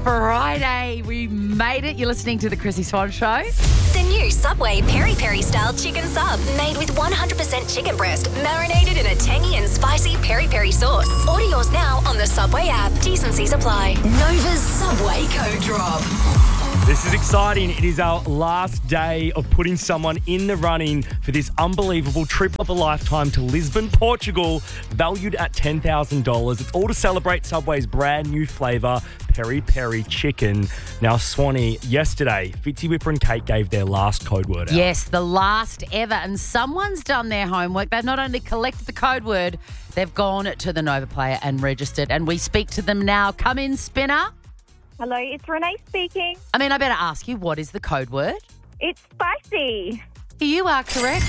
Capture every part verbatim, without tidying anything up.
Friday. We made it. You're listening to the Chrissy Swan Show. The new Subway Peri Peri style chicken sub, made with one hundred percent chicken breast, marinated in a tangy and spicy peri peri sauce. Order yours now on the Subway app. T's and C's apply. Nova's Subway Code Drop. This is exciting. It is our last day of putting someone in the running for this unbelievable trip of a lifetime to Lisbon, Portugal, valued at ten thousand dollars. It's all to celebrate Subway's brand new flavour, Peri Peri Chicken. Now, Swanee, yesterday, Fitzy, Whipper and Kate gave their last code word out. Yes, the last ever. And someone's done their homework. They've not only collected the code word, they've gone to the Nova Player and registered. And we speak to them now. Come in, Spinner. Hello, it's Renee speaking. I mean, I better ask you, what is the code word? It's spicy. You are correct.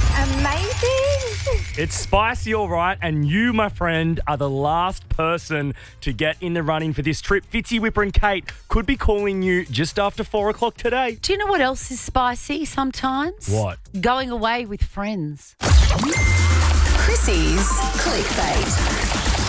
Amazing. It's spicy, all right, and you, my friend, are the last person to get in the running for this trip. Fitzy, Whipper and Kate could be calling you just after four o'clock today. Do you know what else is spicy sometimes? What? Going away with friends. Chrissy's Clickbait.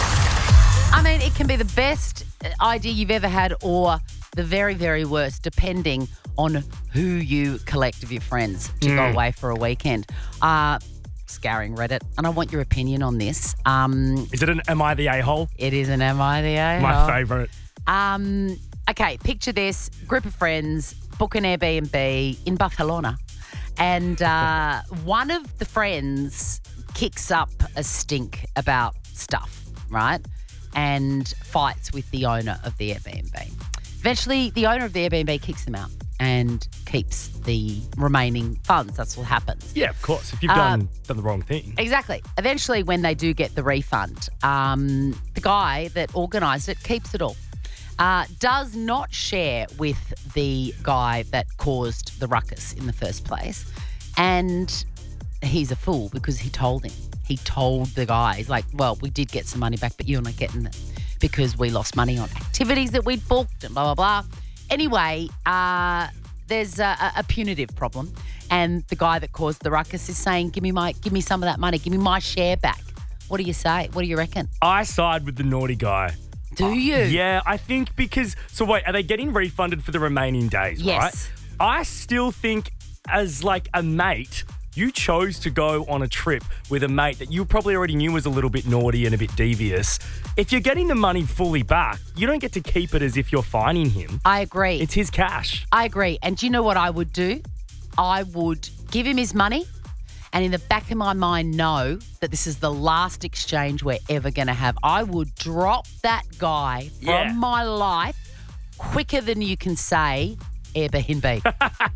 I mean, it can be the best idea you've ever had or the very, very worst, depending on who you collect of your friends to mm. go away for a weekend. Uh, scouring Reddit, and I want your opinion on this. Um, is it an Am I the A-hole? It is an Am I the A-hole? My favourite. Um, okay, picture this. Group of friends book an Airbnb in Barcelona, and uh, one of the friends kicks up a stink about stuff, right? And fights with the owner of the Airbnb. Eventually, the owner of the Airbnb kicks them out and keeps the remaining funds. That's what happens. Yeah, of course. If you've done, uh, done the wrong thing. Exactly. Eventually, when they do get the refund, um, the guy that organised it keeps it all. Uh, does not share with the guy that caused the ruckus in the first place. And he's a fool because he told him. He told the guy, he's like, well, we did get some money back, but you're not getting it because we lost money on activities that we'd booked and blah, blah, blah. Anyway, uh, there's a, a punitive problem, and the guy that caused the ruckus is saying, give me my, give me some of that money, give me my share back. What do you say? What do you reckon? I side with the naughty guy. Do you? Uh, yeah, I think because, so wait, are they getting refunded for the remaining days, yes. right? I still think as like a mate, you chose to go on a trip with a mate that you probably already knew was a little bit naughty and a bit devious. If you're getting the money fully back, you don't get to keep it as if you're fining him. I agree. It's his cash. I agree. And do you know what I would do? I would give him his money and in the back of my mind know that this is the last exchange we're ever going to have. I would drop that guy from yeah. my life quicker than you can say Airbnb.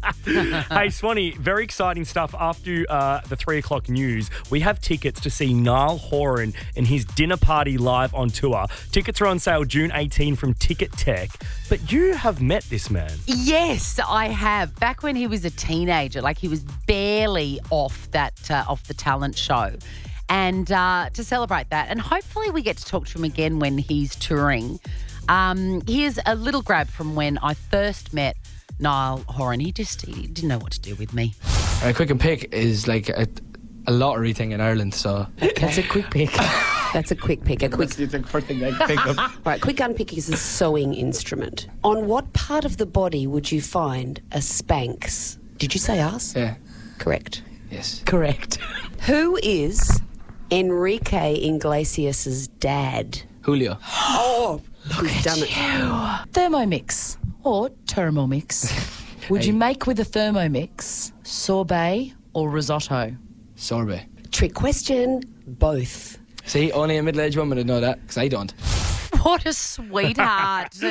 Hey, Swanee, very exciting stuff. After uh, the three o'clock news, we have tickets to see Niall Horan and his dinner party live on tour. Tickets are on sale June eighteenth from Ticket Tech. But you have met this man. Yes, I have. Back when he was a teenager, like he was barely off that uh, off the talent show. And uh, to celebrate that, and hopefully we get to talk to him again when he's touring. Um, here's a little grab from when I first met Niall Horan. He just he didn't know what to do with me. A quick and pick is like a, a lottery thing in Ireland, so that's a quick pick. That's a quick pick. A quick. That's the first thing I pick up. Right, quick unpick is a sewing instrument. On what part of the body would you find a Spanx? Did you say us? Yeah. Correct. Yes. Correct. Who is Enrique Iglesias' dad? Julio. Oh, Look he's done at it. you. Thermomix or Thermomix. Would Hey. you make with a Thermomix sorbet or risotto? Sorbet. Trick question, both. See, only a middle-aged woman would know that, because I don't. What a sweetheart. Still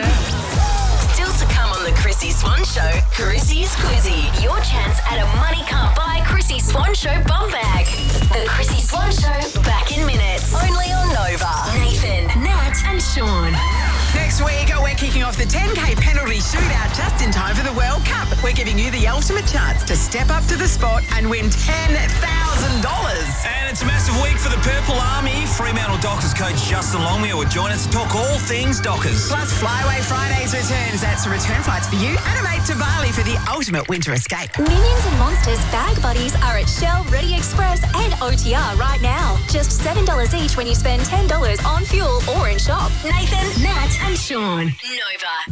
to come on the Chrissy Swan Show, Chrissy's Quizzy. Your chance at a money can't buy Chrissy Swan Show bum bag. The Chrissy Swan Show, back in minutes. Only on Nova. Nathan, Nat and Sean. Next week, we're kicking off the ten K penalty shootout just in time for the World Cup. We're giving you the ultimate chance to step up to the spot and win ten thousand dollars. And it's a massive week for the Purple Army. Fremantle Dockers coach Justin Longmuir will join us to talk all things Dockers. Plus, Flyaway Fridays returns. That's return flights for you and a mate to Bali for the ultimate winter escape. Minions and Monsters bag buddies are at Shell, Ready Express and O T R right now. Just seven dollars each when you spend ten dollars on fuel or in shop. Nathan, Nat and Sean. Nova.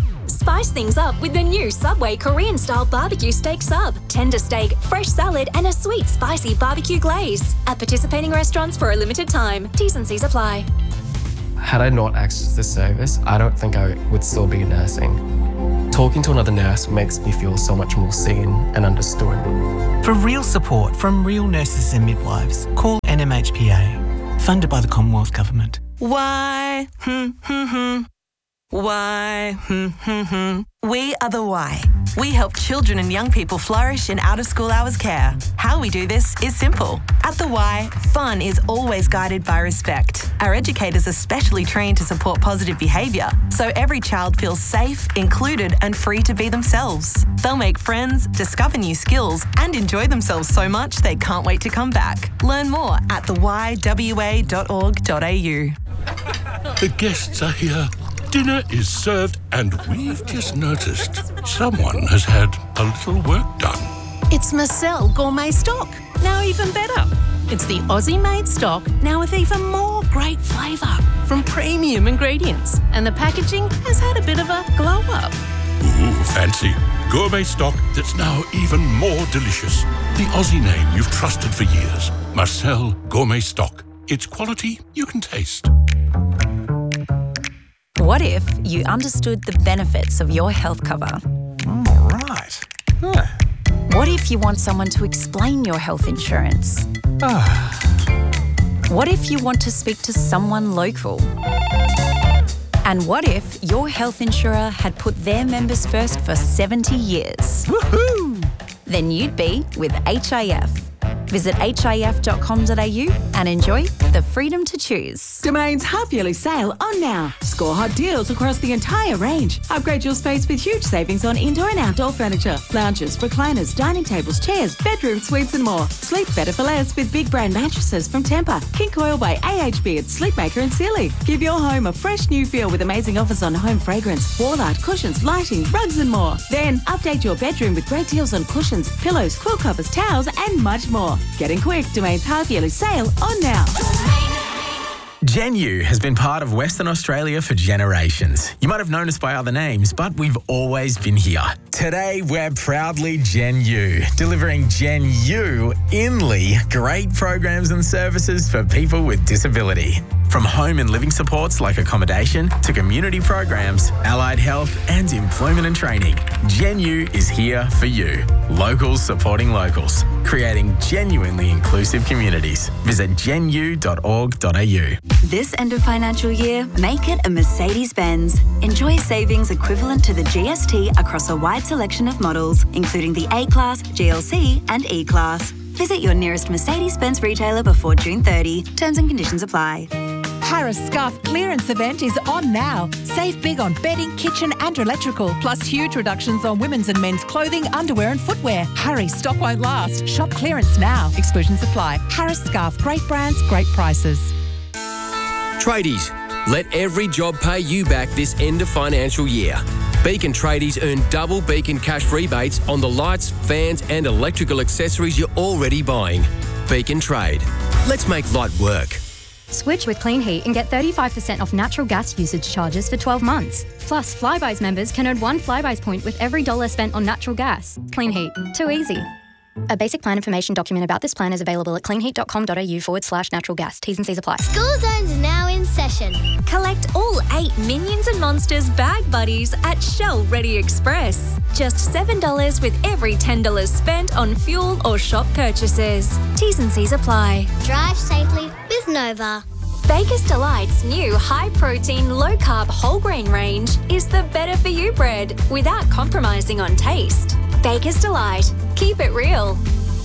Spice things up with the new Subway Korean-style barbecue steak sub. Tender steak, fresh salad, and a sweet, spicy barbecue glaze. At participating restaurants for a limited time. T's and C's apply. Had I not accessed this service, I don't think I would still be nursing. Talking to another nurse makes me feel so much more seen and understood. For real support from real nurses and midwives, call N M H P A. Funded by the Commonwealth Government. Why? Hmm, hmm, hmm. Why? Hmm, hmm, hmm. We are the Why. We help children and young people flourish in out-of-school hours care. How we do this is simple. At the Y, fun is always guided by respect. Our educators are specially trained to support positive behaviour, so every child feels safe, included and free to be themselves. They'll make friends, discover new skills and enjoy themselves so much they can't wait to come back. Learn more at the y w a dot org dot a u. The guests are here. Dinner is served and we've just noticed someone has had a little work done. It's Marcel Gourmet Stock, now even better. It's the Aussie-made stock, now with even more great flavour from premium ingredients. And the packaging has had a bit of a glow-up. Ooh, fancy. Gourmet stock that's now even more delicious. The Aussie name you've trusted for years. Marcel Gourmet Stock. It's quality you can taste. What if you understood the benefits of your health cover? All right. Huh. What if you want someone to explain your health insurance? What if you want to speak to someone local? And what if your health insurer had put their members first for seventy years? Woohoo! Then you'd be with H I F. Visit h i f dot com dot a u and enjoy the freedom to choose. Domain's half-yearly sale on now. Score hot deals across the entire range. Upgrade your space with huge savings on indoor and outdoor furniture, lounges, recliners, dining tables, chairs, bedroom suites and more. Sleep better for less with big brand mattresses from Tempur, King Coil by A H B at Sleepmaker and Sealy. Give your home a fresh new feel with amazing offers on home fragrance, wall art, cushions, lighting, rugs and more. Then update your bedroom with great deals on cushions, pillows, quilt covers, towels and much more. Getting quick, Domain's half-yearly sale on now. Genu has been part of Western Australia for generations. You might have known us by other names, but we've always been here. Today, we're proudly Genu, delivering Genu Inly great programs and services for people with disability. From home and living supports like accommodation to community programs, allied health and employment and training, Genu is here for you. Locals supporting locals, creating genuinely inclusive communities. Visit genu dot org dot a u. This end of financial year, make it a Mercedes-Benz. Enjoy savings equivalent to the G S T across a wide selection of models, including the A-Class, G L C and E-Class. Visit your nearest Mercedes-Benz retailer before June thirtieth. Terms and conditions apply. Harris Scarf clearance event is on now. Save big on bedding, kitchen and electrical, plus huge reductions on women's and men's clothing, underwear and footwear. Hurry, stock won't last. Shop clearance now. Exclusions apply. Harris Scarf, great brands, great prices. Tradies, let every job pay you back this end of financial year. Beacon Tradies earn double Beacon cash rebates on the lights, fans and electrical accessories you're already buying. Beacon Trade. Let's make light work. Switch with Clean Heat and get thirty-five percent off natural gas usage charges for twelve months. Plus, Flybuys members can earn one Flybuys point with every dollar spent on natural gas. Clean Heat. Too easy. A basic plan information document about this plan is available at cleanheat dot com dot a u forward slash natural gas. T's and C's apply. School Zone's now in session. Collect all eight Minions and Monsters bag buddies at Shell Ready Express. Just seven dollars with every ten dollars spent on fuel or shop purchases. T's and C's apply. Drive safely with Nova. Baker's Delight's new high-protein, low-carb whole grain range is the better-for-you bread without compromising on taste. Baker's Delight. Keep it real.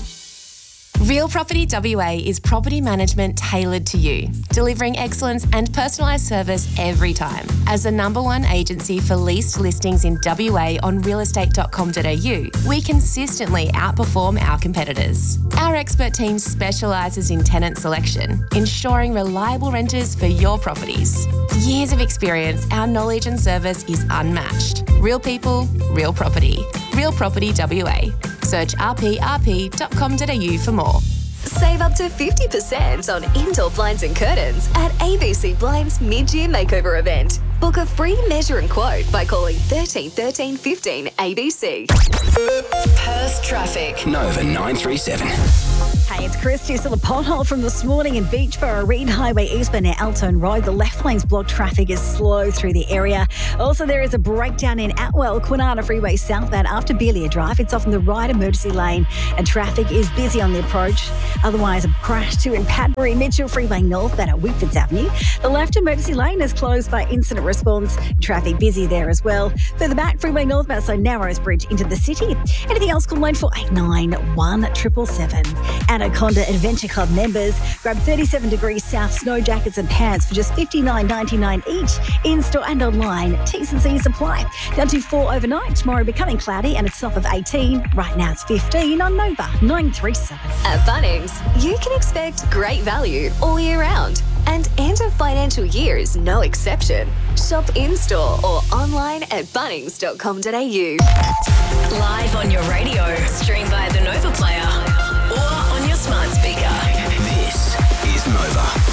Real Property W A is property management tailored to you, delivering excellence and personalised service every time. As the number one agency for leased listings in W A on real estate dot com dot a u, we consistently outperform our competitors. Our expert team specialises in tenant selection, ensuring reliable renters for your properties. Years of experience, our knowledge and service is unmatched. Real people, real property. Real Property W A. Search r p r p dot com dot a u for more. Save up to fifty percent on indoor blinds and curtains at A B C Blinds mid-year makeover event. Book a free measure and quote by calling thirteen thirteen fifteen A B C. Perth traffic. Nova nine three seven. Hey, it's Christy. Still a pothole from this morning in Beachborough, Reed Highway eastbound near Altone Road. The left lane's blocked. Traffic is slow through the area. Also, there is a breakdown in Atwell, Kwinana Freeway southbound after Belia Drive. It's off in the right emergency lane and traffic is busy on the approach. Otherwise, a crash too in Padbury, Mitchell Freeway northbound at Whitfords Avenue. The left emergency lane is closed by incident response. Traffic busy there as well. Further back, Freeway northbound, so Narrows Bridge into the city. Anything else, call line four eight nine one seven seven seven. Anaconda Adventure Club members grab thirty-seven degrees south snow jackets and pants for just fifty-nine ninety-nine each, in-store and online. T's and C's apply. Down to four overnight. Tomorrow becoming cloudy and it's top of eighteen. Right now it's fifteen on Nova nine three seven. At Bunnings, you can expect great value all year round. And end of financial year is no exception. Shop in-store or online at bunnings dot com dot a u. Live on your radio, stream via the Nova Player or on your smart speaker. This is Nova.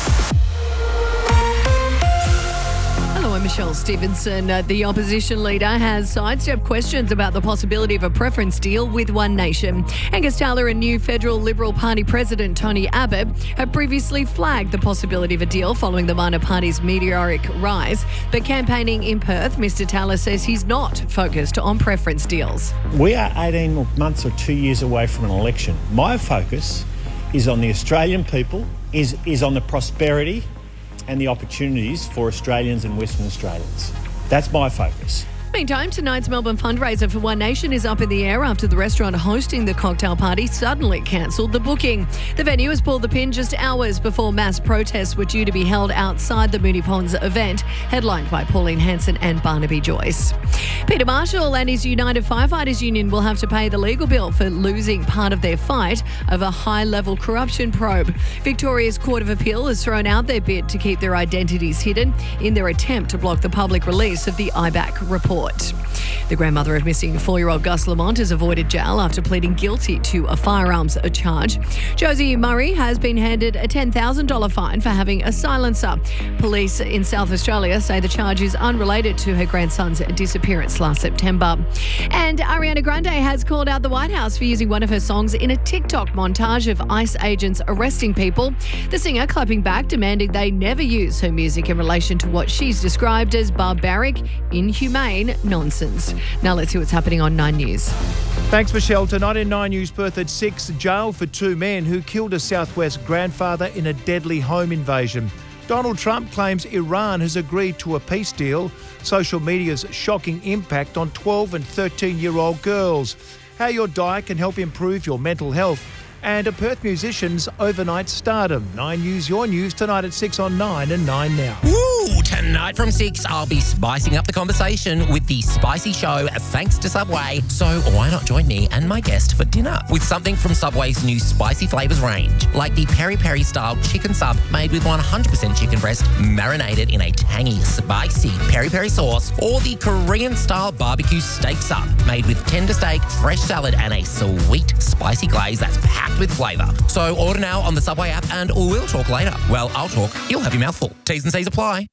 Hello, I'm Michelle Stevenson. Uh, the opposition leader has sidestepped questions about the possibility of a preference deal with One Nation. Angus Taylor and new Federal Liberal Party President Tony Abbott have previously flagged the possibility of a deal following the minor party's meteoric rise. But campaigning in Perth, Mister Taylor says he's not focused on preference deals. We are eighteen months or two years away from an election. My focus is on the Australian people, is, is on the prosperity and the opportunities for Australians and Western Australians. That's my focus. Meantime, tonight's Melbourne fundraiser for One Nation is up in the air after the restaurant hosting the cocktail party suddenly cancelled the booking. The venue has pulled the pin just hours before mass protests were due to be held outside the Moonee Ponds event, headlined by Pauline Hanson and Barnaby Joyce. Peter Marshall and his United Firefighters Union will have to pay the legal bill for losing part of their fight over a high-level corruption probe. Victoria's Court of Appeal has thrown out their bid to keep their identities hidden in their attempt to block the public release of the I B A C report. The grandmother of missing four-year-old Gus Lamont has avoided jail after pleading guilty to a firearms charge. Josie Murray has been handed a ten thousand dollars fine for having a silencer. Police in South Australia say the charge is unrelated to her grandson's disappearance last September. And Ariana Grande has called out the White House for using one of her songs in a TikTok montage of ICE agents arresting people. The singer clapping back, demanding they never use her music in relation to what she's described as barbaric, inhumane nonsense. Now let's see what's happening on Nine News. Thanks, Michelle. Tonight in Nine News, Perth at six, jail for two men who killed a Southwest grandfather in a deadly home invasion. Donald Trump claims Iran has agreed to a peace deal. Social media's shocking impact on twelve and thirteen-year-old girls. How your diet can help improve your mental health. And a Perth musician's overnight stardom. Nine News, your news, tonight at six on Nine and Nine Now. Ooh, tonight from six, I'll be spicing up the conversation with the Spicy Show thanks to Subway. So why not join me and my guest for dinner with something from Subway's new spicy flavours range, like the Peri Peri style chicken sub made with one hundred percent chicken breast marinated in a tangy, spicy peri peri sauce, or the Korean style barbecue steak sub made with tender steak, fresh salad, and a sweet spicy glaze that's packed with flavour. So order now on the Subway app and we'll talk later. Well, I'll talk. You'll have your mouth full. T's and C's apply.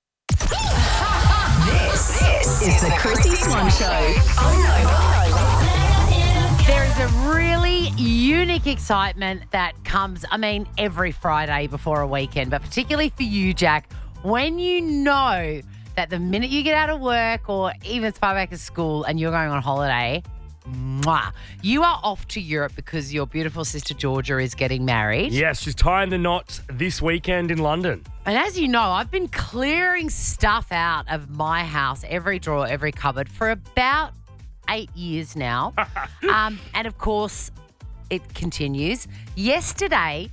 This, this is the Chrissy Swan Show on Nova. There is a really unique excitement that comes, I mean, every Friday before a weekend, but particularly for you, Jack, when you know that the minute you get out of work or even it's far back to school and you're going on holiday, mwah, you are off to Europe because your beautiful sister Georgia is getting married. Yes, she's tying the knots this weekend in London. And as you know, I've been clearing stuff out of my house, every drawer, every cupboard, for about eight years now. um, and of course, it continues. Yesterday,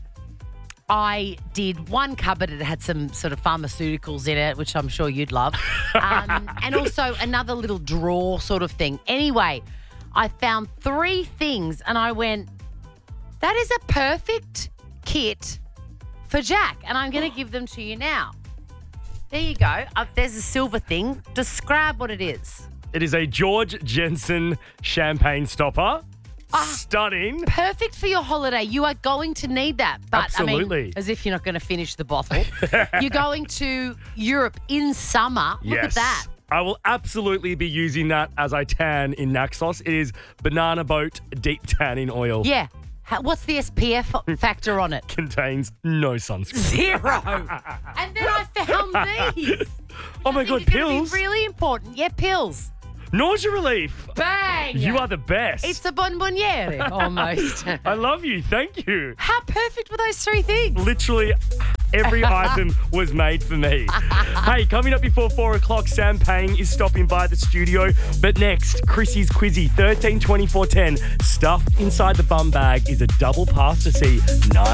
I did one cupboard that had some sort of pharmaceuticals in it, which I'm sure you'd love. Um, and also another little drawer sort of thing. Anyway, I found three things and I went, that is a perfect kit for Jack. And I'm going to give them to you now. There you go. Uh, there's a silver thing. Describe what it is. It is a George Jensen champagne stopper. Stunning. Perfect for your holiday. You are going to need that. But Absolutely. I mean, as if you're not going to finish the bottle. You're going to Europe in summer. Look Yes. at that. I will absolutely be using that as I tan in Naxos. It is Banana Boat Deep Tanning Oil. Yeah. How, what's the S P F factor on it? Contains no sunscreen. Zero. And then I found these. Oh my God, It's gonna pills. be really important. Yeah, pills. Nausea relief. Bang. You are the best. It's a bonbonniere, almost. I love you. Thank you. How perfect were those three things? Literally every item was made for me. Hey, coming up before four o'clock, Sam Payne is stopping by the studio. But next, Chrissy's Quizzy, thirteen twenty-four ten. Stuffed inside the bum bag is a double pass to see nine.